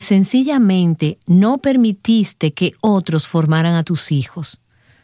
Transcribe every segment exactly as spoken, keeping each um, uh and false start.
sencillamente no permitiste que otros formaran a tus hijos.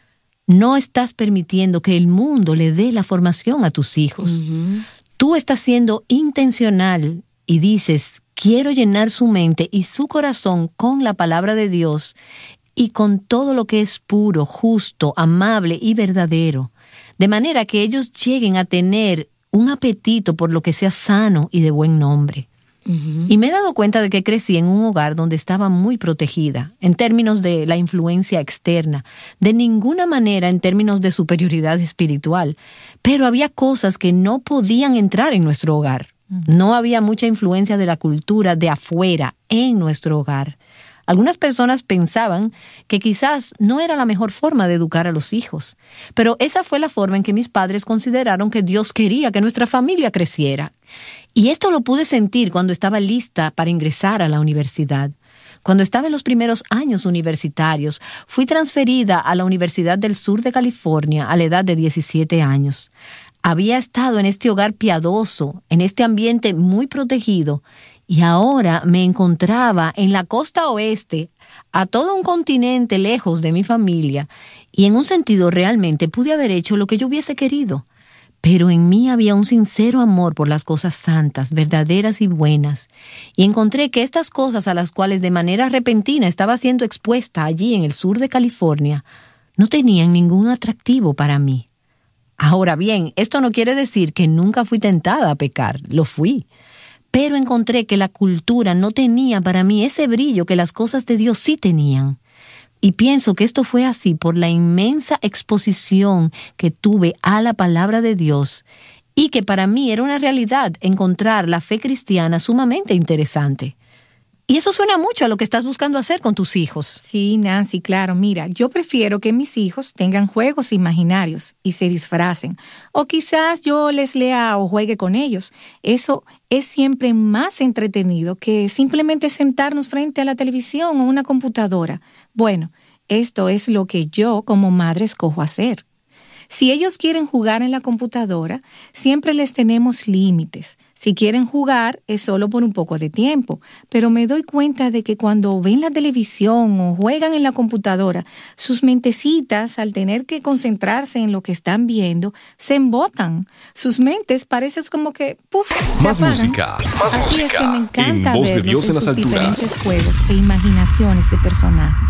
No estás permitiendo que el mundo le dé la formación a tus hijos. Uh-huh. Tú estás siendo intencional y dices, quiero llenar su mente y su corazón con la palabra de Dios y con todo lo que es puro, justo, amable y verdadero, de manera que ellos lleguen a tener un apetito por lo que sea sano y de buen nombre. Uh-huh. Y me he dado cuenta de que crecí en un hogar donde estaba muy protegida, en términos de la influencia externa, de ninguna manera en términos de superioridad espiritual, pero había cosas que no podían entrar en nuestro hogar. Uh-huh. No había mucha influencia de la cultura de afuera en nuestro hogar. Algunas personas pensaban que quizás no era la mejor forma de educar a los hijos, pero esa fue la forma en que mis padres consideraron que Dios quería que nuestra familia creciera. Y esto lo pude sentir cuando estaba lista para ingresar a la universidad. Cuando estaba en los primeros años universitarios, fui transferida a la Universidad del Sur de California a la edad de diecisiete años. Había estado en este hogar piadoso, en este ambiente muy protegido, y ahora me encontraba en la costa oeste, a todo un continente lejos de mi familia, y en un sentido realmente pude haber hecho lo que yo hubiese querido. Pero en mí había un sincero amor por las cosas santas, verdaderas y buenas, y encontré que estas cosas a las cuales de manera repentina estaba siendo expuesta allí en el sur de California no tenían ningún atractivo para mí. Ahora bien, esto no quiere decir que nunca fui tentada a pecar, lo fui. Pero encontré que la cultura no tenía para mí ese brillo que las cosas de Dios sí tenían. Y pienso que esto fue así por la inmensa exposición que tuve a la palabra de Dios y que para mí era una realidad encontrar la fe cristiana sumamente interesante. Y eso suena mucho a lo que estás buscando hacer con tus hijos. Sí, Nancy, claro. Mira, yo prefiero que mis hijos tengan juegos imaginarios y se disfracen. O quizás yo les lea o juegue con ellos. Eso es siempre más entretenido que simplemente sentarnos frente a la televisión o una computadora. Bueno, esto es lo que yo como madre escojo hacer. Si ellos quieren jugar en la computadora, siempre les tenemos límites. Si quieren jugar, es solo por un poco de tiempo, pero me doy cuenta de que cuando ven la televisión o juegan en la computadora, sus mentecitas, al tener que concentrarse en lo que están viendo, se embotan. Sus mentes parecen como que, ¡puf!, Más se apagan. música, más Así música. es que me encanta En Voz de verlos Dios en en las sus alturas. diferentes juegos e imaginaciones de personajes.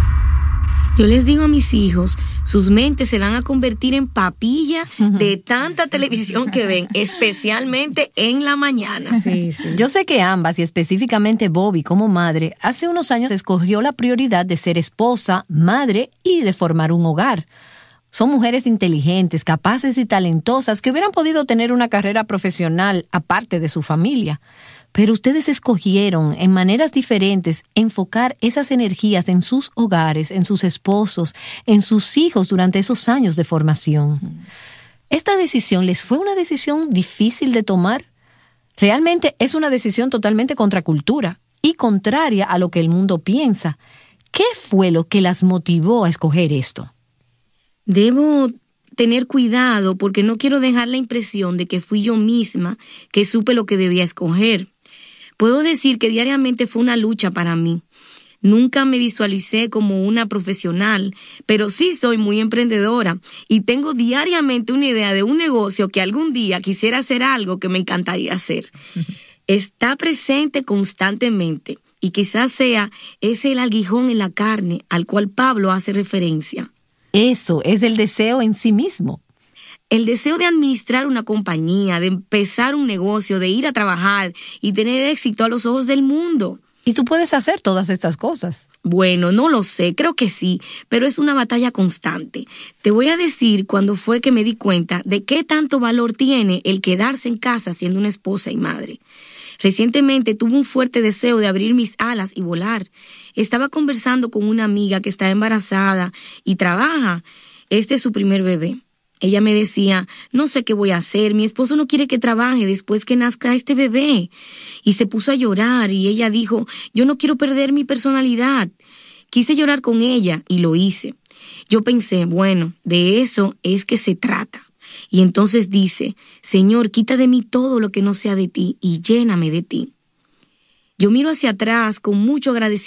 Yo les digo a mis hijos, sus mentes se van a convertir en papilla de tanta televisión que ven, especialmente en la mañana. Sí, sí. Yo sé que ambas, y específicamente Bobby como madre, hace unos años escogió la prioridad de ser esposa, madre y de formar un hogar. Son mujeres inteligentes, capaces y talentosas que hubieran podido tener una carrera profesional aparte de su familia. Pero ustedes escogieron, en maneras diferentes, enfocar esas energías en sus hogares, en sus esposos, en sus hijos durante esos años de formación. ¿Esta decisión les fue una decisión difícil de tomar? Realmente es una decisión totalmente contracultura y contraria a lo que el mundo piensa. ¿Qué fue lo que las motivó a escoger esto? Debo tener cuidado porque no quiero dejar la impresión de que fui yo misma que supe lo que debía escoger. Puedo decir que diariamente fue una lucha para mí. Nunca me visualicé como una profesional, pero sí soy muy emprendedora y tengo diariamente una idea de un negocio que algún día quisiera hacer algo que me encantaría hacer. Está presente constantemente y quizás sea ese el aguijón en la carne al cual Pablo hace referencia. Eso es el deseo en sí mismo. El deseo de administrar una compañía, de empezar un negocio, de ir a trabajar y tener éxito a los ojos del mundo. ¿Y tú puedes hacer todas estas cosas? Bueno, no lo sé, creo que sí, pero es una batalla constante. Te voy a decir cuándo fue que me di cuenta de qué tanto valor tiene el quedarse en casa siendo una esposa y madre. Recientemente tuve un fuerte deseo de abrir mis alas y volar. Estaba conversando con una amiga que está embarazada y trabaja. Este es su primer bebé. Ella me decía, no sé qué voy a hacer, mi esposo no quiere que trabaje después que nazca este bebé. Y se puso a llorar y ella dijo, yo no quiero perder mi personalidad. Quise llorar con ella y lo hice. Yo pensé, bueno, de eso es que se trata. Y entonces dice, Señor, quita de mí todo lo que no sea de ti y lléname de ti. Yo miro hacia atrás con mucho agradecimiento